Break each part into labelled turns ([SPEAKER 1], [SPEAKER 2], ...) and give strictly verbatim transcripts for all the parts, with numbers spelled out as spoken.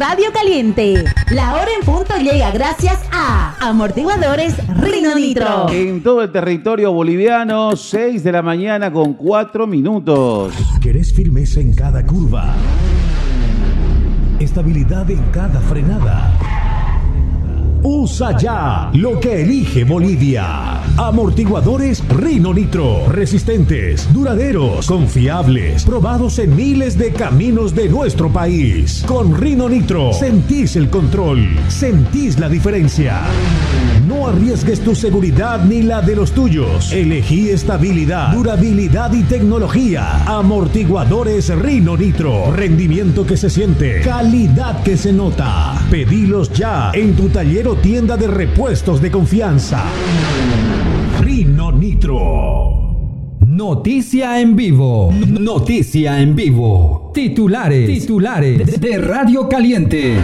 [SPEAKER 1] Radio Caliente. La hora en punto llega gracias a Amortiguadores Rino Nitro.
[SPEAKER 2] En todo el territorio boliviano, seis de la mañana con cuatro minutos.
[SPEAKER 3] ¿Querés firmeza en cada curva? Estabilidad en cada frenada. Usa ya lo que elige Bolivia. Amortiguadores Rino Nitro. Resistentes, duraderos, confiables, probados en miles de caminos de nuestro país. Con Rino Nitro sentís el control, sentís la diferencia. No arriesgues tu seguridad ni la de los tuyos. Elegí estabilidad, durabilidad y tecnología. Amortiguadores Rino Nitro. Rendimiento que se siente, calidad que se nota. Pedilos ya en tu taller o tienda de repuestos de confianza. Rino Nitro.
[SPEAKER 4] Noticia en vivo. Noticia en vivo. Titulares. Titulares de Radio Caliente.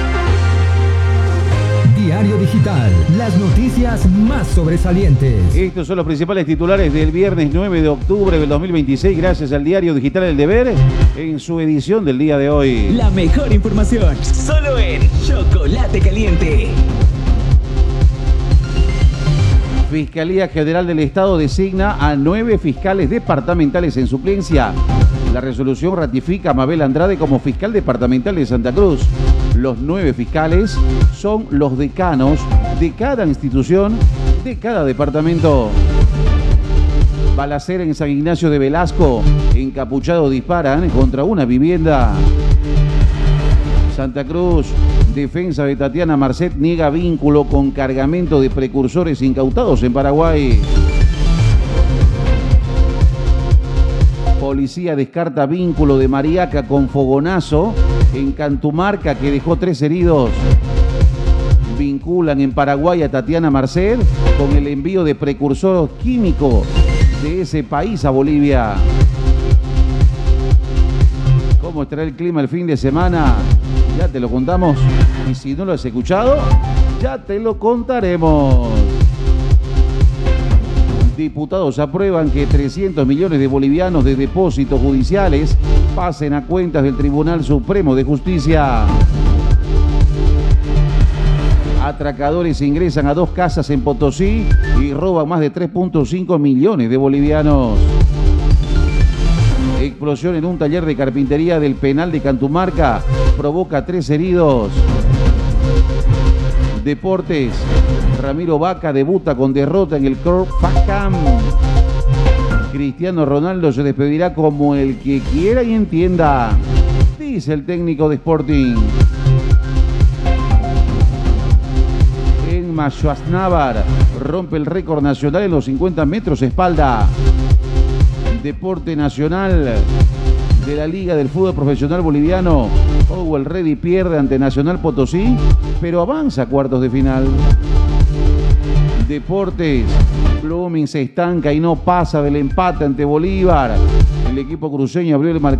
[SPEAKER 4] Diario Digital, las noticias más sobresalientes.
[SPEAKER 2] Estos son los principales titulares del viernes nueve de octubre del dos mil veintiséis, gracias al Diario Digital El Deber, en su edición del día de hoy.
[SPEAKER 5] La mejor información, solo en Chocolate Caliente.
[SPEAKER 2] Fiscalía General del Estado designa a nueve fiscales departamentales en suplencia. La resolución ratifica a Mabel Andrade como fiscal departamental de Santa Cruz. Los nueve fiscales son los decanos de cada institución, de cada departamento. Balacera en San Ignacio de Velasco. Encapuchados disparan contra una vivienda. Santa Cruz, defensa de Tatiana Marcet niega vínculo con cargamento de precursores incautados en Paraguay. Policía descarta vínculo de Mariaca con fogonazo en Cantumarca que dejó tres heridos. Vinculan en Paraguay a Tatiana Marcet con el envío de precursores químicos de ese país a Bolivia. ¿Cómo estará el clima el fin de semana? Ya te lo contamos. Y si no lo has escuchado, ya te lo contaremos. Diputados aprueban que trescientos millones de bolivianos de depósitos judiciales pasen a cuentas del Tribunal Supremo de Justicia. Atracadores ingresan a dos casas en Potosí y roban más de tres punto cinco millones de bolivianos. Explosión en un taller de carpintería del penal de Cantumarca provoca tres heridos. Deportes. Ramiro Vaca debuta con derrota en el Corfacam. Cristiano Ronaldo se despedirá como el que quiera y entienda, dice el técnico de Sporting. En Machuasnávar rompe el récord nacional en los cincuenta metros espalda. Deporte nacional de la Liga del Fútbol Profesional Boliviano. Powell Ready pierde ante Nacional Potosí, pero avanza a cuartos de final. Deportes. Blooming se estanca y no pasa del empate ante Bolívar. El equipo cruceño abrió el marcador.